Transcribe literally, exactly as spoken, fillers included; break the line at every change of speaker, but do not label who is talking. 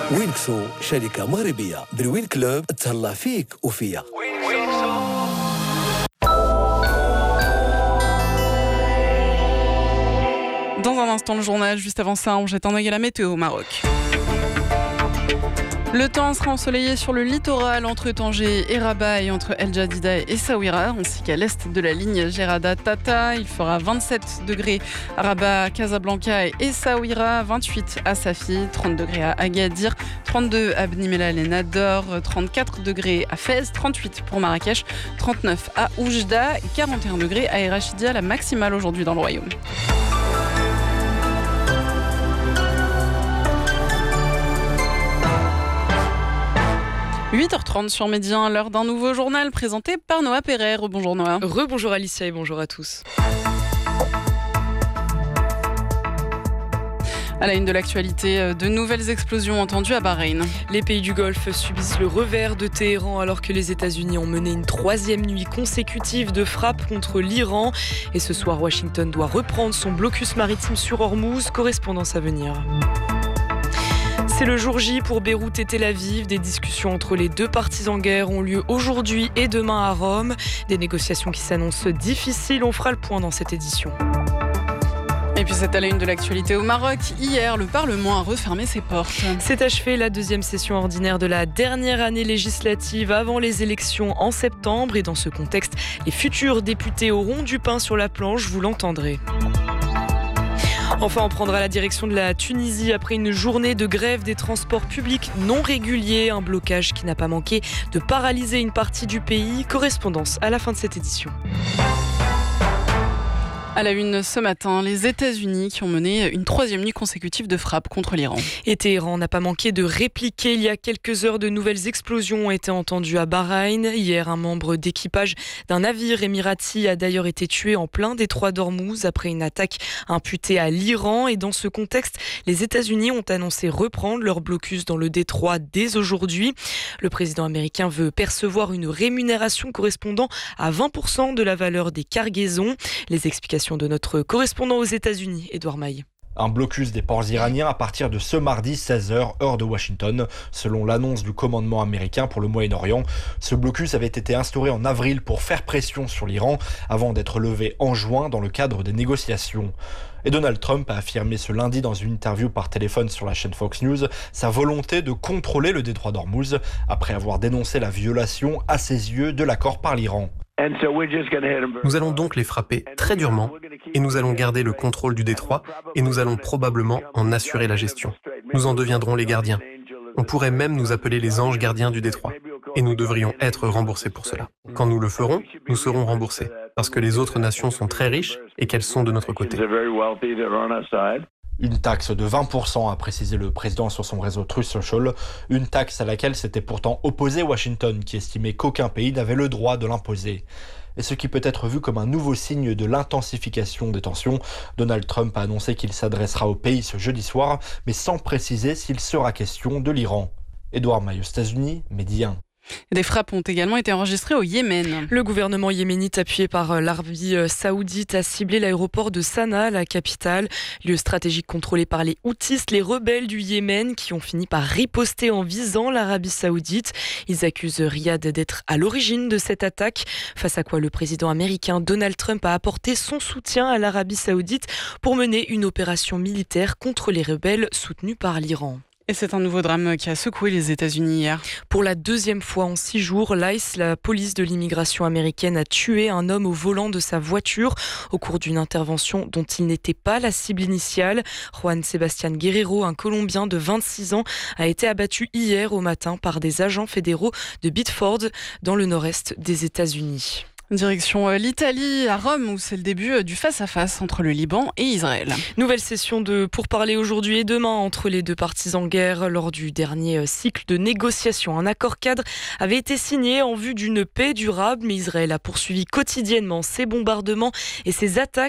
وينكسو شركة مغربية بالوين كلوب تهلا فيك وفيا.
Dans un instant, le journal. Juste avant ça, on jette un œil à la météo au Maroc. Le temps sera ensoleillé sur le littoral entre Tanger et Rabat et entre El Jadida et Essaouira, ainsi qu'à l'est de la ligne Gerada-Tata. Il fera vingt-sept degrés à Rabat, Casablanca et Essaouira, vingt-huit à Safi, trente degrés à Agadir, trente-deux à Bni Mellal et Nador, trente-quatre degrés à Fès, trente-huit pour Marrakech, trente-neuf à Oujda et quarante et un degrés à Erachidia, la maximale aujourd'hui dans le royaume. huit heures trente sur Média, l'heure d'un nouveau journal présenté par Noah Perret. Rebonjour Noah.
Rebonjour Alicia et bonjour à tous.
À la une de l'actualité, de nouvelles explosions entendues à Bahreïn.
Les pays du Golfe subissent le revers de Téhéran alors que les États-Unis ont mené une troisième nuit consécutive de frappes contre l'Iran. Et ce soir, Washington doit reprendre son blocus maritime sur Hormuz. Correspondance à venir. C'est le jour J pour Beyrouth et Tel Aviv. Des discussions entre les deux parties en guerre ont lieu aujourd'hui et demain à Rome. Des négociations qui s'annoncent difficiles. On fera le point dans cette édition.
Et puis c'est à la une de l'actualité au Maroc. Hier, le Parlement a refermé ses portes.
C'est achevé la deuxième session ordinaire de la dernière année législative avant les élections en septembre. Et dans ce contexte, les futurs députés auront du pain sur la planche, vous l'entendrez. Enfin, on prendra la direction de la Tunisie après une journée de grève des transports publics non réguliers. Un blocage qui n'a pas manqué de paralyser une partie du pays. Correspondance à la fin de cette édition.
À la une ce matin, les États-Unis qui ont mené une troisième nuit consécutive de frappe contre l'Iran.
Et Téhéran n'a pas manqué de répliquer. Il y a quelques heures, de nouvelles explosions ont été entendues à Bahreïn. Hier, un membre d'équipage d'un navire émirati a d'ailleurs été tué en plein détroit d'Ormuz après une attaque imputée à l'Iran. Et dans ce contexte, les États-Unis ont annoncé reprendre leur blocus dans le détroit dès aujourd'hui. Le président américain veut percevoir une rémunération correspondant à vingt pour cent de la valeur des cargaisons. Les explications de notre correspondant aux États-Unis, Édouard Maille.
Un blocus des ports iraniens à partir de ce mardi seize heures, heure de Washington, selon l'annonce du commandement américain pour le Moyen-Orient. Ce blocus avait été instauré en avril pour faire pression sur l'Iran, avant d'être levé en juin dans le cadre des négociations. Et Donald Trump a affirmé ce lundi dans une interview par téléphone sur la chaîne Fox News sa volonté de contrôler le détroit d'Ormuz, après avoir dénoncé la violation, à ses yeux, de l'accord par l'Iran.
Nous allons donc les frapper très durement et nous allons garder le contrôle du détroit et nous allons probablement en assurer la gestion. Nous en deviendrons les gardiens. On pourrait même nous appeler les anges gardiens du détroit et nous devrions être remboursés pour cela. Quand nous le ferons, nous serons remboursés parce que les autres nations sont très riches et qu'elles sont de notre côté.
Une taxe de vingt pour cent, a précisé le président sur son réseau Truth Social, une taxe à laquelle s'était pourtant opposé Washington, qui estimait qu'aucun pays n'avait le droit de l'imposer. Et ce qui peut être vu comme un nouveau signe de l'intensification des tensions, Donald Trump a annoncé qu'il s'adressera au pays ce jeudi soir, mais sans préciser s'il sera question de l'Iran. Édouard Maille, aux États-Unis, Média.
Des frappes ont également été enregistrées au Yémen.
Le gouvernement yéménite, appuyé par l'Arabie saoudite, a ciblé l'aéroport de Sanaa, la capitale, lieu stratégique contrôlé par les Houthis, les rebelles du Yémen, qui ont fini par riposter en visant l'Arabie saoudite. Ils accusent Riyad d'être à l'origine de cette attaque, face à quoi le président américain Donald Trump a apporté son soutien à l'Arabie saoudite pour mener une opération militaire contre les rebelles soutenus par l'Iran.
Et c'est un nouveau drame qui a secoué les États-Unis hier.
Pour la deuxième fois en six jours, l'I C E, la police de l'immigration américaine, a tué un homme au volant de sa voiture au cours d'une intervention dont il n'était pas la cible initiale. Juan Sebastián Guerrero, un Colombien de vingt-six ans, a été abattu hier au matin par des agents fédéraux de Biddeford, dans le nord-est des États-Unis.
Direction l'Italie, à Rome, où c'est le début du face-à-face entre le Liban et Israël.
Nouvelle session de pourparlers aujourd'hui et demain entre les deux parties en guerre. Lors du dernier cycle de négociations, un accord cadre avait été signé en vue d'une paix durable, mais Israël a poursuivi quotidiennement ses bombardements et ses attaques